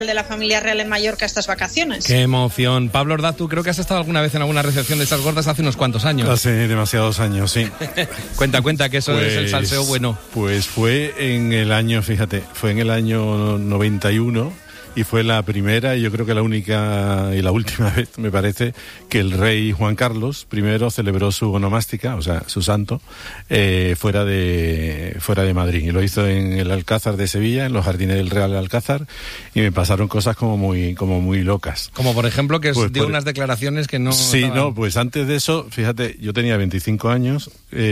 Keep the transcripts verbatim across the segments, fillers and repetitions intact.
de la familia real en Mallorca estas vacaciones. ¡Qué emoción! Pablo Ordaz, tú creo que has estado alguna vez en alguna recepción de esas gordas hace unos cuantos años. Hace demasiados años, sí. Cuenta, cuenta, que eso pues, es el salseo bueno. Pues fue en el año, fíjate, fue en el año noventa y uno... y fue la primera y yo creo que la única y la última vez, me parece, que el rey Juan Carlos primero celebró su onomástica, o sea, su santo, eh, fuera de fuera de Madrid. Y lo hizo en el Alcázar de Sevilla, en los jardines del Real Alcázar, y me pasaron cosas como muy como muy locas. Como por ejemplo que pues, dio por, unas declaraciones que no... Sí, estaban... no, pues antes de eso, fíjate, yo tenía veinticinco años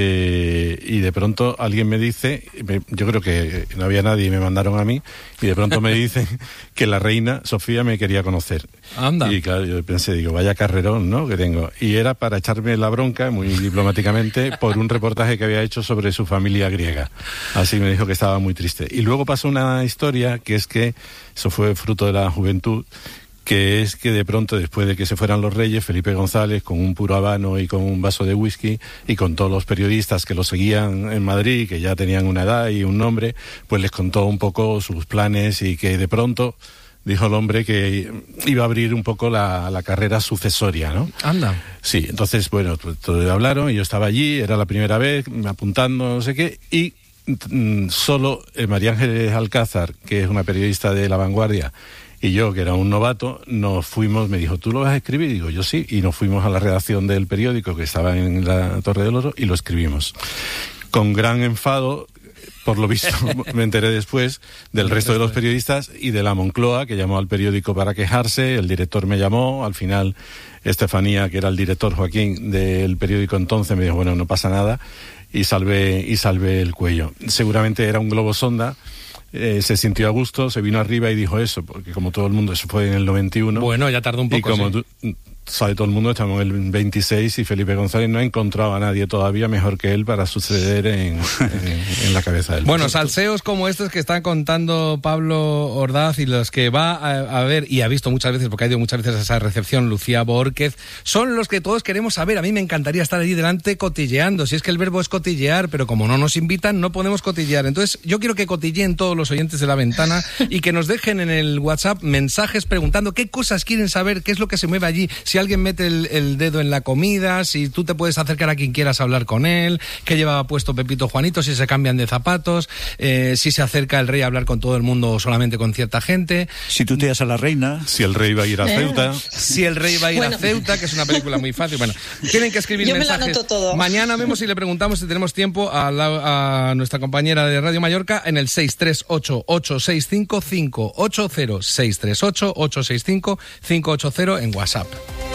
eh, y de pronto alguien me dice, me, yo creo que no había nadie y me mandaron a mí, y de pronto me dicen que la reina Sofía me quería conocer. Anda. Y claro, yo pensé, digo, vaya carrerón, ¿no?, que tengo. Y era para echarme la bronca, muy diplomáticamente, por un reportaje que había hecho sobre su familia griega. Así me dijo que estaba muy triste. Y luego pasó una historia, que es que, eso fue fruto de la juventud, que es que de pronto, después de que se fueran los reyes, Felipe González, con un puro habano y con un vaso de whisky, y con todos los periodistas que lo seguían en Madrid, que ya tenían una edad y un nombre, pues les contó un poco sus planes, y que de pronto dijo el hombre que iba a abrir un poco la, la carrera sucesoria, ¿no? Anda. Sí, entonces, bueno, pues, todo hablaron, y yo estaba allí, era la primera vez, apuntando, no sé qué, y mm, solo eh, María Ángeles Alcázar, que es una periodista de La Vanguardia, y yo, que era un novato, nos fuimos, me dijo, ¿tú lo vas a escribir? Y digo, yo sí, y nos fuimos a la redacción del periódico, que estaba en la Torre del Oro, y lo escribimos. Con gran enfado, por lo visto, me enteré después, del resto de los periodistas y de la Moncloa, que llamó al periódico para quejarse, el director me llamó, al final Estefanía, que era el director, Joaquín, del periódico entonces, me dijo, bueno, no pasa nada, y salvé, y salvé el cuello. Seguramente era un globo sonda. Eh, se sintió a gusto, se vino arriba y dijo eso, porque como todo el mundo, eso fue en el noventa y uno. Bueno, ya tardó un poco, y como sí. tú, sabe todo el mundo, estamos en el veintiséis y Felipe González no ha encontrado a nadie todavía mejor que él para suceder en, en, en la cabeza del Bueno, proyecto. salseos como estos que está contando Pablo Ordaz y los que va a, a ver y ha visto muchas veces, porque ha ido muchas veces a esa recepción, Lucía Borquez, son los que todos queremos saber. A mí me encantaría estar allí delante cotilleando, si es que el verbo es cotillear, pero como no nos invitan no podemos cotillear. Entonces yo quiero que cotilleen todos los oyentes de La Ventana y que nos dejen en el WhatsApp mensajes preguntando qué cosas quieren saber, qué es lo que se mueve allí, si alguien mete el, el dedo en la comida, si tú te puedes acercar a quien quieras hablar con él, qué llevaba puesto Pepito Juanito, si se cambian de zapatos, eh, si se acerca el rey a hablar con todo el mundo o solamente con cierta gente. Si tú te das a la reina. Si el rey va a ir a Ceuta. Si el rey va a ir bueno. a Ceuta, que es una película muy fácil. Bueno, tienen que escribir Yo mensajes. me lo anoto todo. Mañana vemos y le preguntamos si tenemos tiempo a, la, a nuestra compañera de Radio Mallorca en el seis tres ocho, ocho seis cinco, cinco ocho cero, seis tres ocho, ocho seis cinco, cinco ocho cero en WhatsApp.